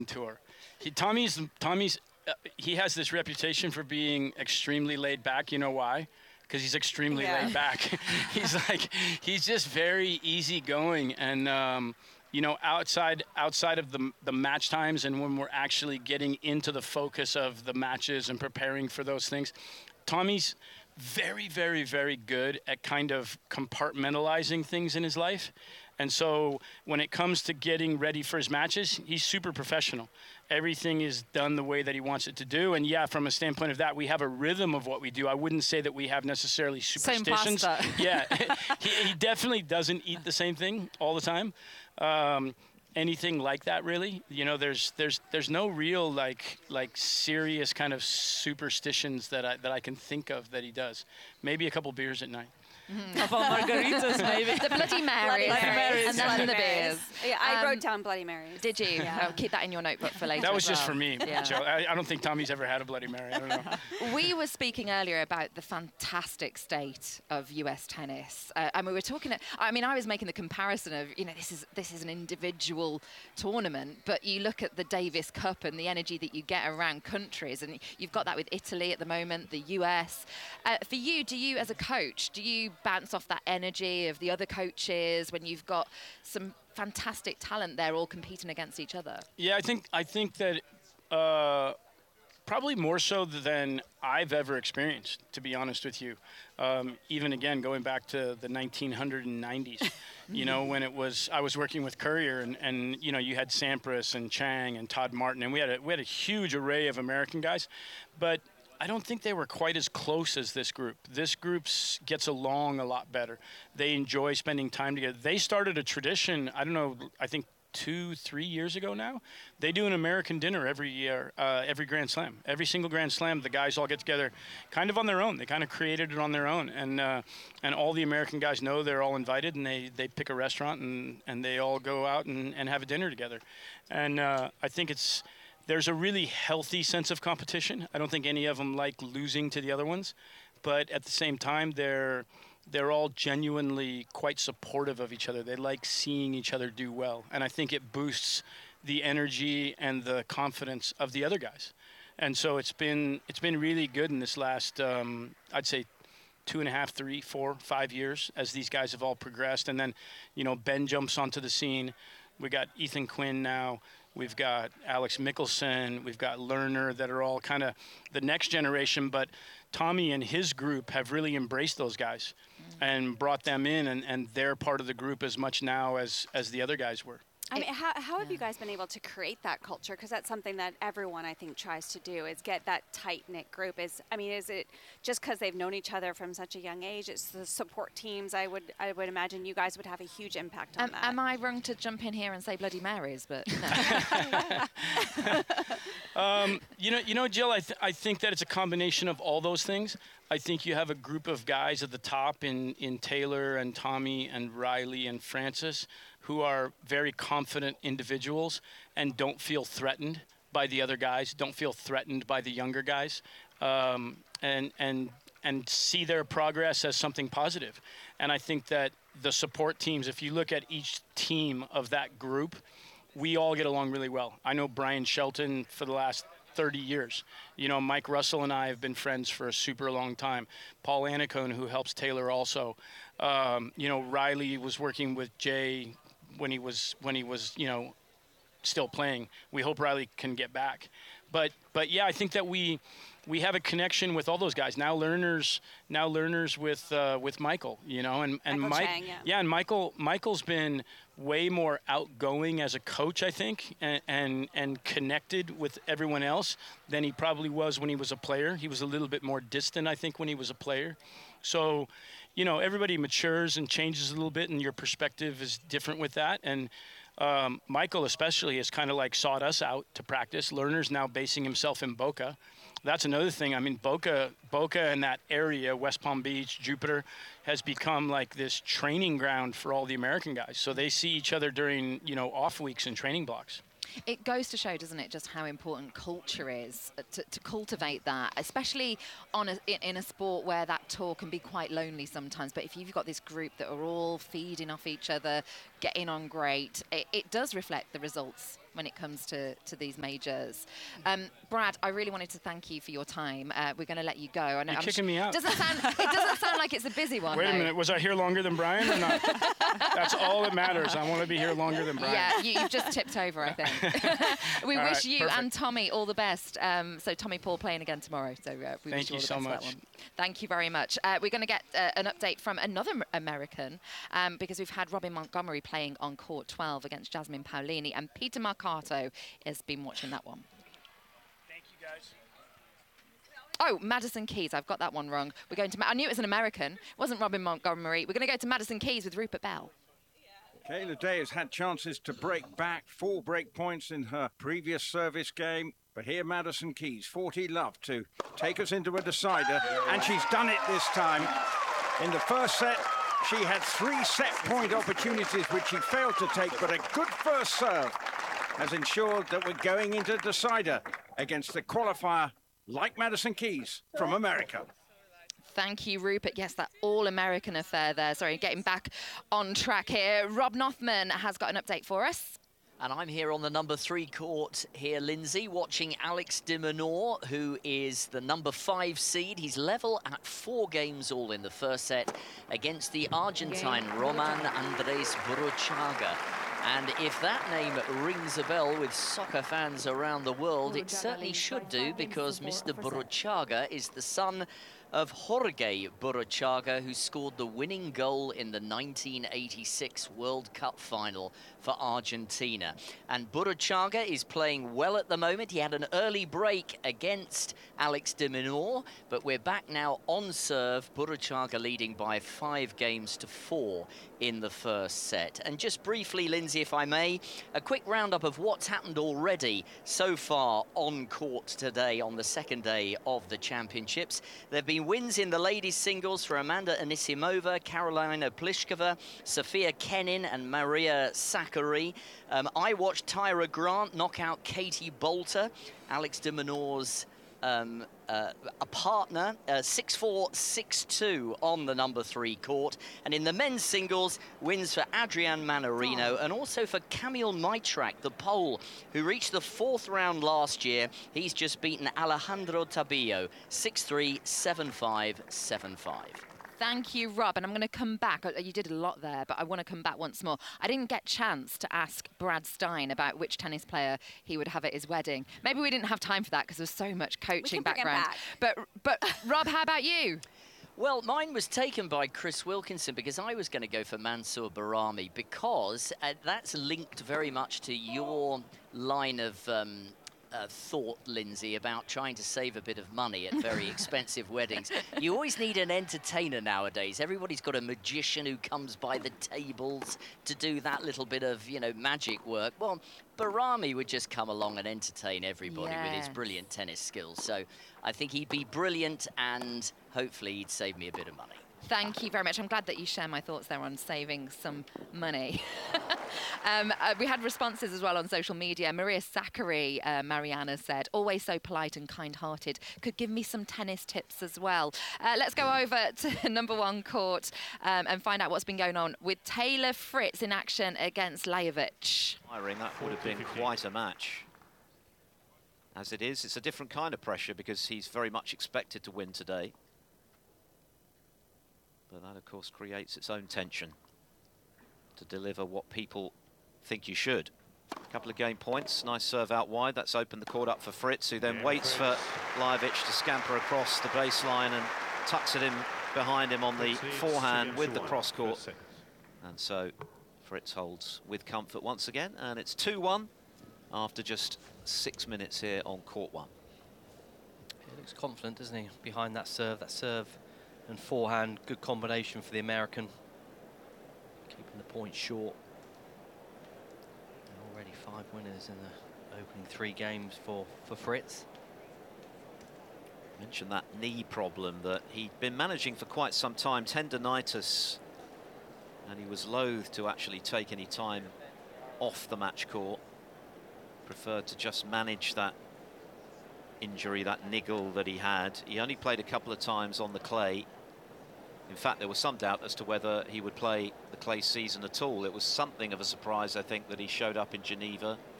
tour. Tommy's he has this reputation for being extremely laid back. You know why? Because he's extremely laid back. He's just very easygoing, and outside of the match times, and when we're actually getting into the focus of the matches and preparing for those things, Tommy's very, very, very good at kind of compartmentalizing things in his life. And so when it comes to getting ready for his matches, he's super professional. Everything is done the way that he wants it to do. And yeah, from a standpoint of that, we have a rhythm of what we do. I wouldn't say that we have necessarily superstitions. Same pasta. Yeah, he definitely doesn't eat the same thing all the time. Anything like that, really. There's no real like serious kind of superstitions that I can think of that he does. Maybe a couple beers at night. Couple margaritas, maybe. The Bloody Marys. Bloody Marys. And then the beers. Yeah, I wrote down Bloody Marys. Did you? Yeah. Oh, keep that in your notebook for later. That was as just well. for me, Yeah. Joe. I don't think Tommy's ever had a Bloody Mary. I don't know. We were speaking earlier about the fantastic state of US tennis, and we were talking. I was making the comparison of, this is an individual tournament, but you look at the Davis Cup and the energy that you get around countries, and you've got that with Italy at the moment, the US. For you, do you as a coach, do you bounce off that energy of the other coaches when you've got some fantastic talent there all competing against each other? Yeah, I think that probably more so than I've ever experienced, to be honest with you. Even again, going back to the 1990s, when I was working with Courier, and you had Sampras and Chang and Todd Martin, and we had a huge array of American guys, but I don't think they were quite as close as this group. This group gets along a lot better. They enjoy spending time together. They started a tradition, I think 2-3 years ago now. They do an American dinner every year, every Grand Slam. Every single Grand Slam, the guys all get together kind of on their own. They kind of created it on their own. And all the American guys know they're all invited, and they pick a restaurant, and they all go out and have a dinner together. And I think there's a really healthy sense of competition. I don't think any of them like losing to the other ones, but at the same time, they're all genuinely quite supportive of each other. They like seeing each other do well, and I think it boosts the energy and the confidence of the other guys. And so it's been really good in this last, I'd say, 2.5, 3, 4, 5 years as these guys have all progressed. And then, Ben jumps onto the scene. We got Ethan Quinn now. We've got Alex Mickelson. We've got Lerner that are all kind of the next generation. But Tommy and his group have really embraced those guys and brought them in, and they're part of the group as much now as the other guys were. I mean, how have you guys been able to create that culture? Because that's something that everyone, I think, tries to do, is get that tight-knit group. Is it just because they've known each other from such a young age? It's the support teams. I would imagine you guys would have a huge impact on that. Am I wrong to jump in here and say Bloody Marys? But no. Jill, I think that it's a combination of all those things. I think you have a group of guys at the top in Taylor and Tommy and Riley and Francis who are very confident individuals and don't feel threatened by the other guys, don't feel threatened by the younger guys, and see their progress as something positive. And I think that the support teams, if you look at each team of that group, we all get along really well. I know Brian Shelton for the last 30 years. Mike Russell and I have been friends for a super long time. Paul Annacone, who helps Taylor also. Riley was working with Jay when he was still playing. We hope Riley can get back. But yeah, I think that we have a connection with all those guys. Now Lerner's with Michael, and Mike. Chang, yeah, and Michael's been way more outgoing as a coach, I think, and connected with everyone else than he probably was when he was a player. He was a little bit more distant, I think, when he was a player. So, everybody matures and changes a little bit, and your perspective is different with that. And Michael especially has kind of like sought us out to practice. Lerner's now basing himself in Boca. That's another thing. I mean, Boca and that area, West Palm Beach, Jupiter, has become like this training ground for all the American guys. So they see each other during, off weeks and training blocks. It goes to show, doesn't it, just how important culture is to cultivate that, especially in a sport where that tour can be quite lonely sometimes. But if you've got this group that are all feeding off each other, getting on great, it does reflect the results when it comes to these majors. Brad, I really wanted to thank you for your time. We're going to let you go. I know You're kicking me out. It doesn't sound like it's a busy one. Wait a though. minute, was I here longer than Brian or not? That's all that matters. I want to be here longer than Brian. Yeah, you've just tipped over, I think. We All wish right, you perfect. and Tommy all the best. So Tommy Paul playing again tomorrow. So we wish Thank you you all the so best for that much. one. Thank you very much. We're going to get an update from another American because we've had Robin Montgomery playing on court 12 against Jasmine Paolini, and Peter Marcato has been watching that one. Thank you, guys. Oh, Madison Keys. I've got that one wrong. We're going to. I knew it was an American. It wasn't Robin Montgomery. We're going to go to Madison Keys with Rupert Bell. Kayla Day has had chances to break back, 4 break points in her previous service game. But here Madison Keys, 40 love to take us into a decider. And she's done it this time. In the first set, she had 3 set point opportunities which she failed to take. But a good first serve has ensured that we're going into decider against the qualifier like Madison Keys from America. Thank you, Rupert. Yes, that all-American affair there. Sorry, getting back on track here. Rob Nothman has got an update for us. And I'm here on the number 3 court here, Lindsay, watching Alex de Minaur, who is the number 5 seed. He's level at 4 games all in the first set against the Argentine Roman Andres Burruchaga. And if that name rings a bell with soccer fans around the world, it certainly should do, because Mr. Burruchaga is the son of Jorge Burruchaga, who scored the winning goal in the 1986 World Cup final for Argentina. And Burruchaga is playing well at the moment. He had an early break against Alex de Minaur, but we're back now on serve. Burruchaga leading by 5 games to 4 in the first set. And just briefly, Lindsay, if I may, a quick roundup of what's happened already so far on court today on the second day of the championships. There have been wins in the ladies' singles for Amanda Anisimova, Carolina Pliskova, Sophia Kenin and Maria Sakkari. I watched Tyra Grant knock out Katie Bolter, Alex de Minaur's a partner, 6-4, 6-2 on the number 3 court. And in the men's singles, wins for Adrian Manarino and also for Kamil Mitrak, the Pole, who reached the 4th round last year. He's just beaten Alejandro Tabillo, 6-3, 7-5, 7-5. Thank you, Rob. And I'm going to come back. You did a lot there, but I want to come back once more. I didn't get a chance to ask Brad Stein about which tennis player he would have at his wedding. Maybe we didn't have time for that because there's so much coaching background. But Rob, how about you? Well, mine was taken by Chris Wilkinson because I was going to go for Mansour Bahrami because that's linked very much to your line of thought, Lindsay, about trying to save a bit of money at very expensive weddings. You always need an entertainer nowadays. Everybody's got a magician who comes by the tables to do that little bit of, you know, magic work. Well, Bahrami would just come along and entertain everybody with his brilliant tennis skills. So I think he'd be brilliant and hopefully he'd save me a bit of money. Thank you very much. I'm glad that you share my thoughts there on saving some money. We had responses as well on social media. Maria Sakkari, Mariana said, always so polite and kind-hearted. Could give me some tennis tips as well. Let's go over to number 1 court and find out what's been going on with Taylor Fritz in action against Lajovic. That would have been quite a match. As it is, it's a different kind of pressure because he's very much expected to win today. But that, of course, creates its own tension to deliver what people think you should. A couple of game points, nice serve out wide. That's opened the court up for Fritz, who then waits for Lajovic to scamper across the baseline and tucks it in behind him on the forehand with the cross court. And so Fritz holds with comfort once again, and it's 2-1 after just 6 minutes here on court 1. He looks confident, doesn't he, behind that serve and forehand. Good combination for the American, keeping the point short. And already 5 winners in the opening 3 games for Fritz. Mentioned that knee problem that he'd been managing for quite some time, tendonitis, and he was loath to actually take any time off the match court. Preferred to just manage that injury, that niggle that he had. He only played a couple of times on the clay. In fact, there was some doubt as to whether he would play the clay season at all. It was something of a surprise, I think, that he showed up in Geneva